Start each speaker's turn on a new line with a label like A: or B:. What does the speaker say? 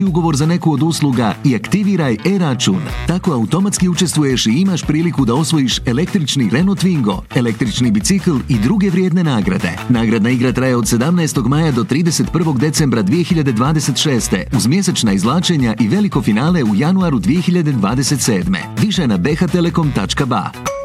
A: ugovor za neku od usluga i aktiviraj e-račun. Tako automatski učestvuješ i imaš priliku da osvojiš električni Renault Twingo, električni bicikl i druge vrijedne nagrade. Nagradna igra traje od 17. maja do 31. decembra 2026. uz mjesečna izvlačenja i veliko finale u januaru 2027. Više na bhtelekom.ba.